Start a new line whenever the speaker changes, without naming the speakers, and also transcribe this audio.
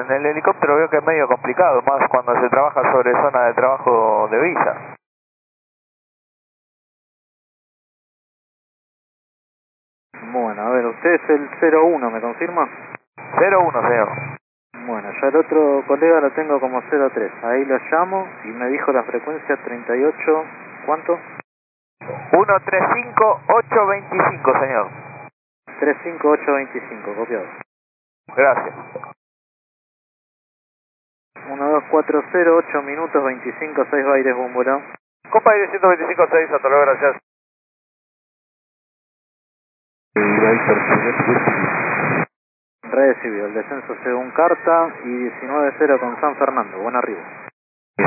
en el helicóptero veo que es medio complicado, más cuando se trabaja sobre zona de trabajo de visa.
Bueno, a ver, usted es el 01, ¿me confirma?
01, señor.
Bueno, ya el otro colega lo tengo como 03. Ahí lo llamo y me dijo la frecuencia 38, ¿cuánto?
135825, señor.
35825, copiado.
Gracias.
1240, 8 minutos 25, 6 Baires, Búmbula.
Compañero 125.6, hasta luego, gracias.
Recibido el descenso según carta y 19-0 con San Fernando. Buen arribo.